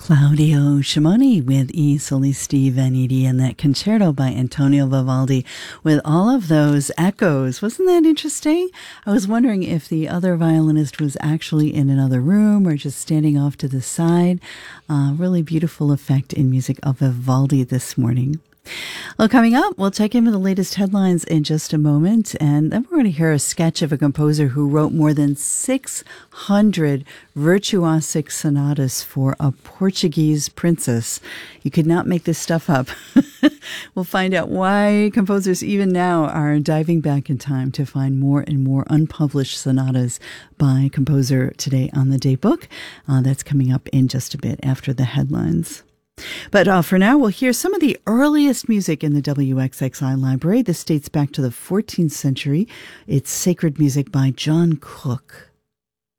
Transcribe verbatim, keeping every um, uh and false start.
Claudio Shimoni with I Solisti Veniti and that concerto by Antonio Vivaldi with all of those echoes. Wasn't that interesting? I was wondering if the other violinist was actually in another room or just standing off to the side. Uh, really beautiful effect in music of Vivaldi this morning. Well, coming up, we'll check in with the latest headlines in just a moment, and then we're going to hear a sketch of a composer who wrote more than six hundred virtuosic sonatas for a Portuguese princess. You could not make this stuff up. We'll find out why composers even now are diving back in time to find more and more unpublished sonatas by composer today on the Daybook. Uh, that's coming up in just a bit after the headlines. But uh, for now, we'll hear some of the earliest music in the W X X I library. This dates back to the fourteenth century. It's sacred music by John Cook.